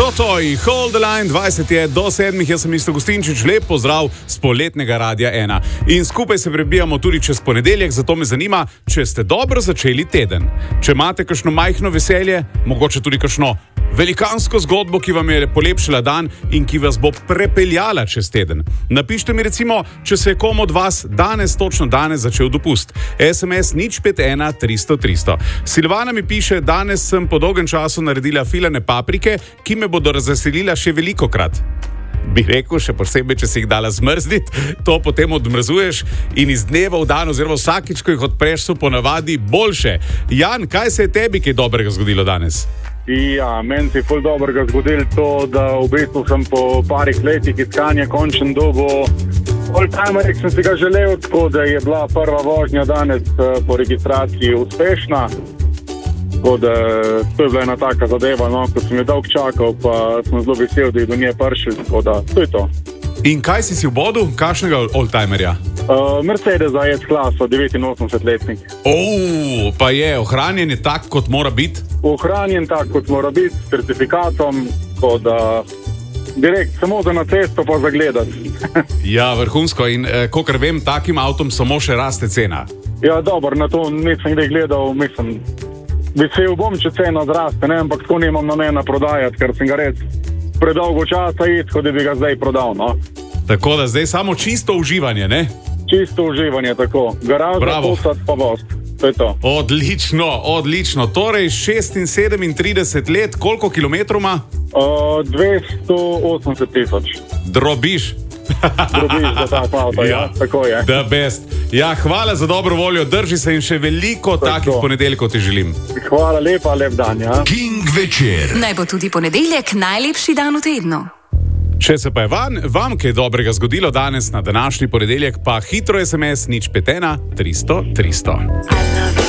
Toto in Hold the Line, 20 je do 7, jaz sem Isto Gustinčič, lep pozdrav z poletnega Radia 1. In skupaj se prebijamo tudi čez ponedeljek, zato me zanima, če ste dobro začeli teden. Če imate kakšno majhno veselje, mogoče tudi kakšno velikansko zgodbo, ki vam je polepšala dan in ki vas bo prepeljala čez teden. Napišite mi recimo, če se je komu od vas točno danes začel dopust. SMS 051 300 300. Silvana mi piše, danes sem po dolgem času naredila filane paprike, ki me bodo razveselila še velikokrat. Bi rekel, še posebej, če si jih dala zmrzniti, to potem odmrzuješ in iz dneva v dan oziroma vsakič, ko jih odpreš, so ponavadi boljše. Jan, kaj se je tebi kaj dobrega zgodilo danes? Ja, meni se je ful dobrega zgodilo to, da v bistvu sem po parih letih iskanja končen dobo oldtimer, ki sem si ga želel, tako da je bila prva vožnja danes po registraciji uspešna. Tako da to je bila ena taka zadeva, no, ko sem jo dolgo čakal, pa sem zelo vesel, da je do nje prišel, tako da to je to. In kaj si v bodu? Kakšnega oldtimerja? Mercedes S-klaso, 89-letnik. Pa je ohranjen je tak, kot mora biti? Ohranjen tak, kot mora biti, s certifikatom, tako da direkt samo za na cesto pa zagledati. Ja, vrhunsko in kakor vem, takim avtom samo še raste cena. Ja, dobro, na to nisem kdaj gledal, mislim, vesel bom, če cena zraste, ne, ampak tako nimam namena prodajati, ker sem ga res predolgo časa tako da bi ga zdaj prodal, no. Tako da zdaj samo čisto uživanje, ne? Čisto uživanje, tako. Garaža, posad pa voz. To je to. Odlično, odlično. Torej 36 let, koliko kilometrov ima? 280 tisoč. Drobiš. Drobiš za ta avto, ja, tako je. The best. Ja, hvala za dobro voljo, drži se in še veliko takih ponedeljkov ti želim. Hvala lepa, lep dan, ja. King večer. Naj bo tudi ponedeljek najlepši dan v tednu. Če se pa je vam kaj dobrega zgodilo danes na današnji ponedeljek, pa hitro SMS 051 300 300.